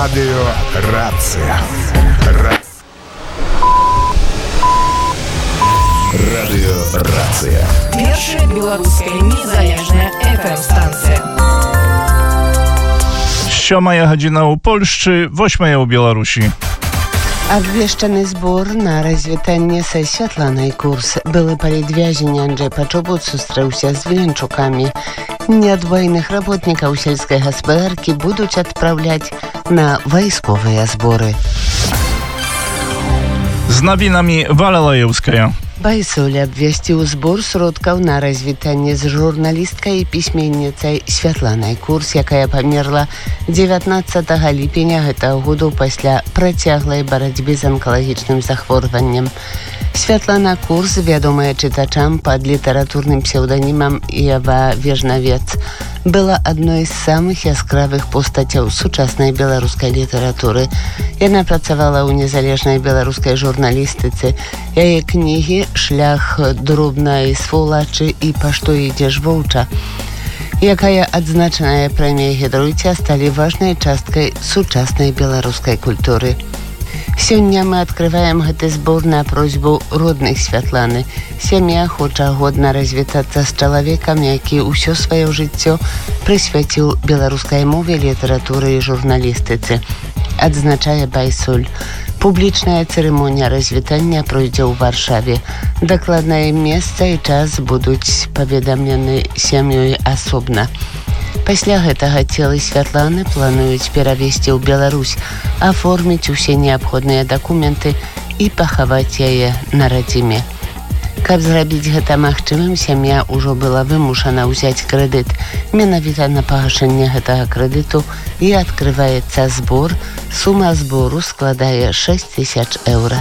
Радио «Рация». Радио «Рация». Першая белорусская незалежная FM-станция. 7 godzina u Polszczy, 8 u Białorusi. Обвешчаны збор на развітанне са Святланай Курс. Былы палітвязень Анджэй Пачобут сустрэўся з венчукамі. Неадвойных работнікаў сельскай гаспадаркі будуць адпраўляць на вайсковыя зборы. Z nowinami Wala Lajewskaja. Байсоль абвясціў збор сродкаў на развітанне з журналісткай і пісьменніцай Святланай Курс, якая памерла 19 ліпеня гэтага году пасля працяглай барацьбы з анкалагічным захворваннем. Святлана Курс, вядомая чытачам пад літаратурным псеўданімам Ева Вежнавец, была адной з самых яскравых постацяў сучаснай беларускай літаратуры. Яна працавала ў незалежнай беларускай журналістыцы. Яе кнігі «Шлях дробнай сволачы» і «Па што ідзеш воўча», якая адзначаная прэмія Гідруйця, сталі важнай часткай сучаснай беларускай культуры. Сёння мы адкрываем гэты збор на просьбу родных Святланы. Сям'я хоча годна развітацца з чалавекам, які ўсё сваё жыццё прысвяціў беларускай мове, літаратуры і журналістыцы. Адзначае Байсоль. Публічная цырымонія развітання пройдзе ў Варшаве. Дакладнае месца і час будуць паведамлены сям'ёй асобна. Пасля гэтага целы Святланы плануюць перавезці ў Беларусь, аформіць усе неабходныя дакументы і пахаваць яе на радзіме. Каб зрабіць гэта магчымым, сям'я ўжо была вымушана ўзяць крэдыт. Менавіта на пагашэнне гэтага крэдыту і адкрываецца збор. Сума збору складае 6000 еўра.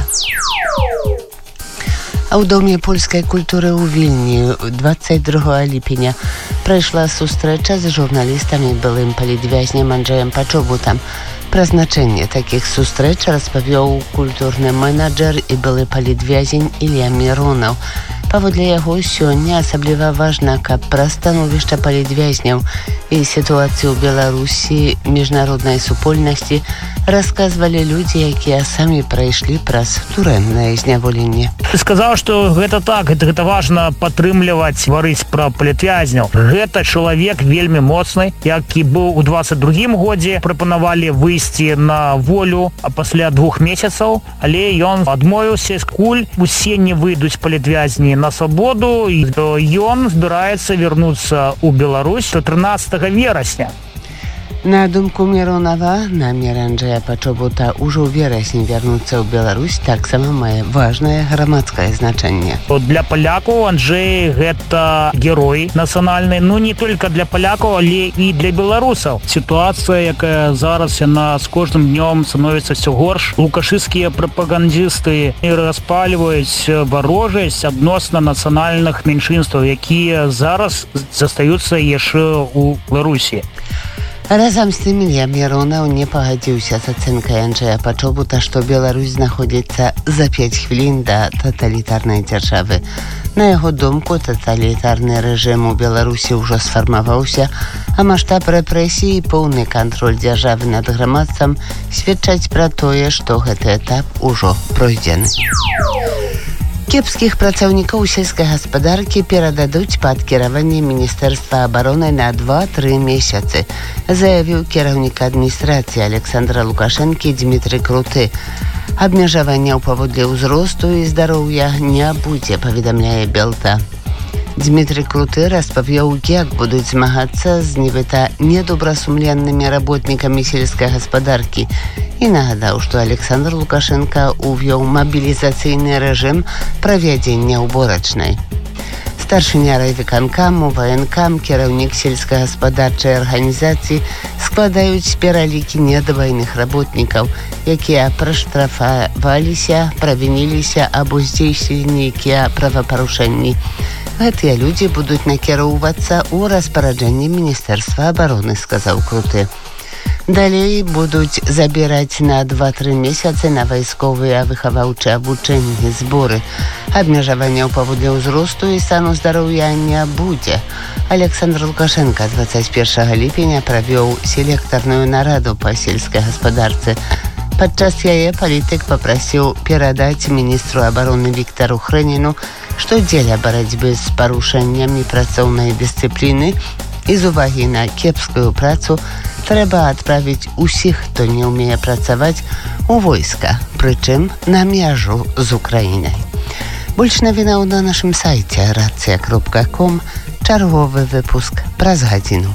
А ў Доме польскай культуры ў Вільні 22 ліпеня прайшла сустрэча з журналістамі былым палітвязнем Анджэем Пачобутам. Пра значэнне такіх сустрэч распавёў культурны менеджер і былы палітвязень Ілля Міронаў. Паводле яго, сёння асабліва важна, каб пра становішча палітвязняў і сітуацыю ў Беларусі міжнароднай супольнасці расказвалі людзі, якія самі прайшлі праз турэмнае зняволенне. Ты сказаў, што гэта так, гэта важна падтрымліваць, гаварыць пра палітвязняў. Гэта чалавек вельмі моцны, які быў у 22 годзе, прапанавалі выйсці на волю, а пасля 2 месяцаў, але ён адмовіўся, скуль усе не выйдуць палітвязні на свабоду, і ён збіраецца вярнуцца ў Беларусь до 13 верасня. На думку Міронава, намер Анджэя Пачобута ўжо ў верасні вярнуцца ў Беларусь таксама мае важнае грамадскае значэнне. Для палякаў Анджэй гэта герой нацыянальны, не толькі для палякаў, але і для беларусаў. Сітуацыя, якая зараз яна з кожным днём становіцца ўсё горш. Лукашысцкія прапагандысты распальваюць варожасць адносна нацыянальных меншынстваў, якія зараз застаюцца яшчэ ў Беларусі. Разам з тым Ілля Міронаў не пагадзіўся з ацэнкай Анджэя Пачобута, што Беларусь знаходзіцца за 5 хвілін да таталітарнай дзяржавы. На яго думку, таталітарны рэжым у Беларусі ўжо сфармаваўся, а маштаб рэпрэсій і поўны кантроль дзяржавы над грамадствам сведчаць пра тое, што гэты этап ужо пройдзены. Кепскіх працаўнікоў сельскай гаспадаркі перададуць пад кіраванне Міністэрства абароны на 2-3 месяцы, заявіў кіраўнік адміністрацыі Александра Лукашэнкі Дмітрый Круты. Абмежаванняў паводле ўзросту і здароўя не будзе, паведамляе Белта. Дмітрый Круты распавёў, як будуць змагацца з нібыта недобрасумленнымі работнікамі сельскай гаспадаркі і нагадаў, што Александр Лукашенко увёў мабілізацыйны рэжым правядзення ўборачнай. Старшыня райвыканкаму, ваенкам, кіраўнік сельскагаспадарчай арганізацыі складаюць пералікі недавайных работнікаў, якія праштрафаваліся, правініліся або здзейснілі нейкія правапарушэнні. Гэтыя людзі будуць накіроўвацца ў распараджэнні Міністэрства абароны, сказаў Круты. Далей будуць забіраць на 2-3 месяцы на вайсковыя выхаваўчыя абучэнні, зборы. Абмежаванняў паводле ўзросту і стану здароўя не будзе. Александр Лукашенко 21 ліпеня правёў селектарную нараду па сельскай гаспадарцы. Падчас яе палітык папрасіў перадаць міністру абароны Віктару Хрэніну, што дзеля барацьбы з парушэннямі працоўнай дысцыпліны і з увагі на кепскую працу трэба адправіць усіх, хто не ўмее працаваць, у войска, прычым на мяжу з Украінай. Больш навінаў на нашым сайце racja.com. Чарговы выпуск праз гадзіну.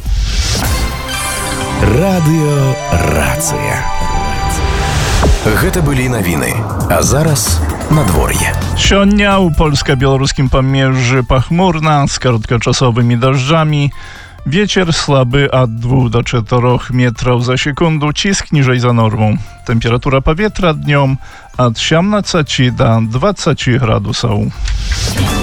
Радыё Рацыя. Гэта былі навіны. А зараз надвор'е. Сёння ў польска-беларускім памежжы пахмурна з кароткачасовымі дажджамі. Wieczór słaby od 2 do 4 metrów za sekundę, cisk niżej za normą. Temperatura powietrza dnią od 17 do 20 gradusów.